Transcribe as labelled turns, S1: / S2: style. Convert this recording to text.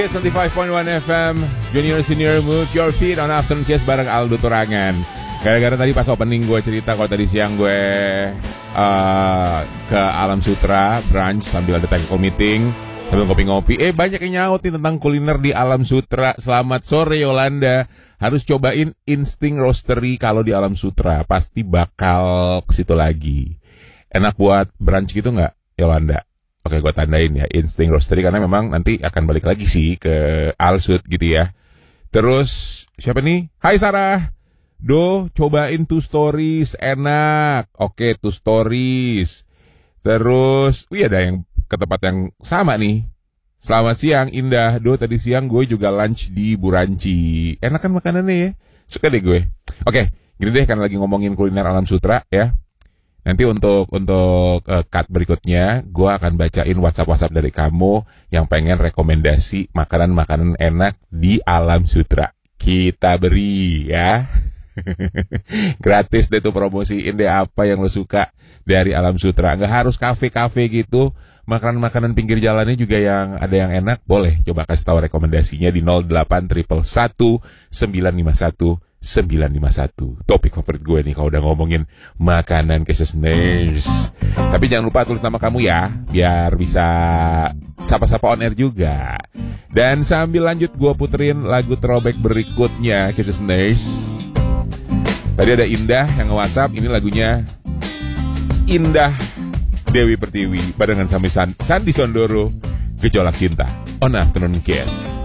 S1: 95.1 FM Junior Senior Move Your Feet on Afternoon Kiss bareng Aldo Turangan. Gara-gara tadi pas opening gue cerita kalau tadi siang gue ke Alam Sutra brunch sambil ada technical meeting, sambil ngopi-ngopi. Banyak yang nyaut nih tentang kuliner di Alam Sutra. Selamat sore Yolanda. Harus cobain Instinct Roastery kalau di Alam Sutra. Pasti bakal ke situ lagi. Enak buat brunch gitu nggak Yolanda? Oke, gue tandain ya Instinct Roastery karena memang nanti akan balik lagi sih ke Alsut gitu ya. Terus siapa nih? Hai Sarah. Cobain Two Stories, enak. Oke, Two Stories. Terus, ada yang ke tempat yang sama nih. Selamat siang Indah. Tadi siang gue juga lunch di Buranci. Enak kan makanannya ya? Suka deh gue. Oke, gini deh kan lagi ngomongin kuliner Alam Sutra ya. Nanti untuk cut berikutnya, gue akan bacain WhatsApp dari kamu yang pengen rekomendasi makanan-makanan enak di Alam Sutra. Kita beri ya. Gratis deh tuh, promosiin deh apa yang lo suka dari Alam Sutra. Nggak harus kafe-kafe gitu. Makanan-makanan pinggir jalannya juga yang ada yang enak. Boleh coba kasih tahu rekomendasinya di 0811 951 951. Topik favorit gue nih kalau udah ngomongin makanan kesesners. Tapi jangan lupa tulis nama kamu ya, biar bisa sapa-sapa on air juga. Dan sambil lanjut gue puterin lagu throwback berikutnya kesesners. Tadi ada Indah yang nge-WhatsApp. Ini lagunya Indah Dewi Pertiwi barengan sama Sandi Sondoro, Gejolak Cinta on Afternoon Kiss.